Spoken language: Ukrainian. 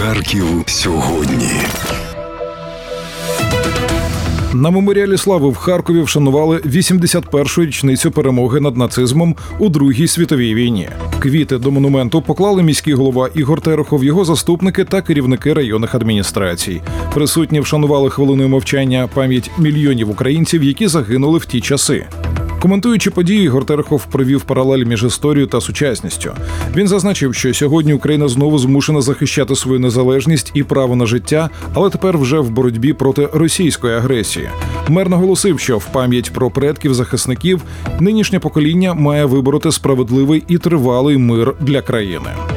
Харків сьогодні. На Меморіалі Слави в Харкові вшанували 81-ю річницю перемоги над нацизмом у Другій світовій війні. Квіти до монументу поклали міський голова Ігор Терехов, його заступники та керівники районних адміністрацій. Присутні вшанували хвилиною мовчання пам'ять мільйонів українців, які загинули в ті часи. Коментуючи події, Ігор Терехов провів паралель між історією та сучасністю. Він зазначив, що сьогодні Україна знову змушена захищати свою незалежність і право на життя, але тепер вже в боротьбі проти російської агресії. Мер наголосив, що в пам'ять про предків захисників нинішнє покоління має вибороти справедливий і тривалий мир для країни.